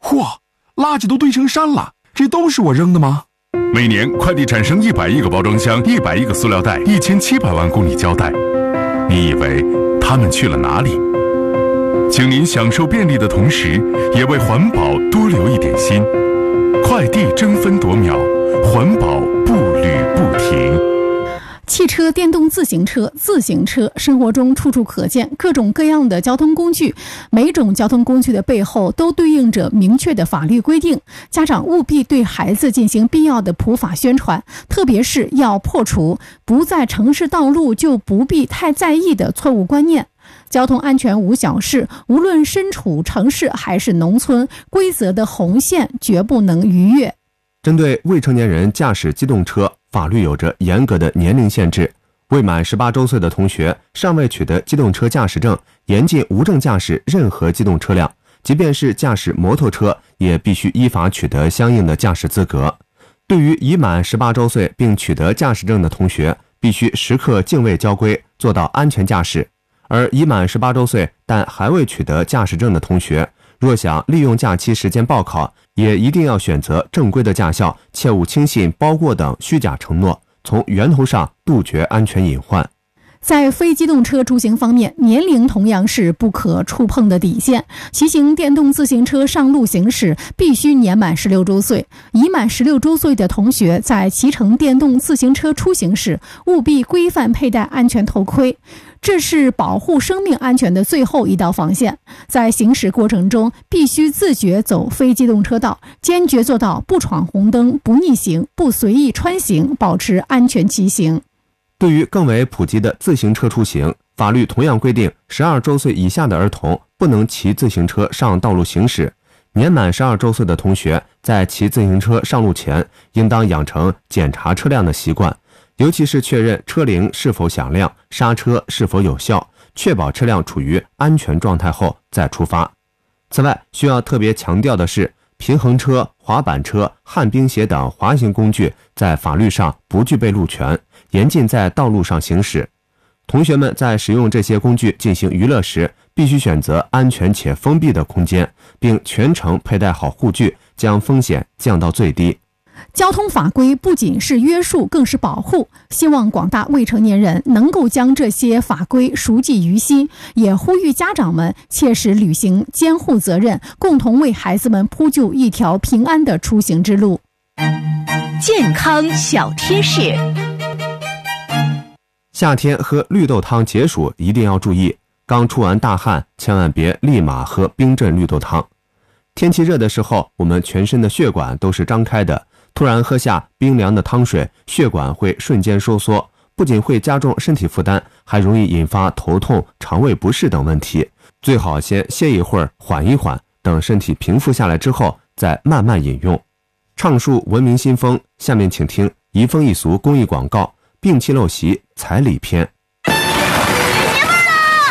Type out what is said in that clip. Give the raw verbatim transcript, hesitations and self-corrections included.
嚯，垃圾都堆成山了，这都是我扔的吗？ 每年快递产生一百亿个包装箱，一百亿个塑料袋，一千七百万公里胶带。你以为他们去了哪里？请您享受便利的同时，也为环保多留一点心。快递争分夺秒，环保步履不停。 汽车、电动自行车、自行车，生活中处处可见，各种各样的交通工具，每种交通工具的背后都对应着明确的法律规定。家长务必对孩子进行必要的普法宣传，特别是要破除不在城市道路就不必太在意的错误观念。交通安全无小事，无论身处城市还是农村，规则的红线绝不能逾越。 针对未成年人驾驶机动车，法律有着严格的年龄限制。未满十八周岁的同学尚未取得机动车驾驶证，严禁无证驾驶任何机动车辆，即便是驾驶摩托车，也必须依法取得相应的驾驶资格。对于已满十八周岁并取得驾驶证的同学，必须时刻敬畏交规，做到安全驾驶。而已满十八周岁但还未取得驾驶证的同学，若想利用假期时间报考，也一定要选择正规的驾校，切勿轻信包过等虚假承诺，从源头上杜绝安全隐患。 在非机动车出行方面，年龄同样是不可触碰的底线。骑行电动自行车上路行驶必须年满十六周岁。已满十六周岁的同学在骑乘电动自行车出行时，务必规范佩戴安全头盔，这是保护生命安全的最后一道防线。在行驶过程中，必须自觉走非机动车道，坚决做到不闯红灯、不逆行、不随意穿行，保持安全骑行。 对于更为普及的自行车出行，法律同样规定，十二周岁以下的儿童不能骑自行车上道路行驶。年满十二周岁的同学在骑自行车上路前，应当养成检查车辆的习惯，尤其是确认车铃是否响亮，刹车是否有效，确保车辆处于安全状态后再出发。此外，需要特别强调的是，平衡车、滑板车、旱冰鞋等滑行工具在法律上不具备路权，严禁在道路上行驶。同学们在使用这些工具进行娱乐时，必须选择安全且封闭的空间，并全程佩戴好护具，将风险降到最低。 交通法规不仅是约束，更是保护。希望广大未成年人能够将这些法规熟记于心，也呼吁家长们切实履行监护责任，共同为孩子们铺就一条平安的出行之路。 健康小贴士： 夏天喝绿豆汤解暑一定要注意，刚出完大汗，千万别立马喝冰镇绿豆汤。天气热的时候，我们全身的血管都是张开的，突然喝下冰凉的汤水，血管会瞬间收缩，不仅会加重身体负担，还容易引发头痛、肠胃不适等问题。最好先歇一会儿，缓一缓，等身体平复下来之后，再慢慢饮用。畅述文明新风，下面请听移风易俗公益广告，病气陋习彩礼篇。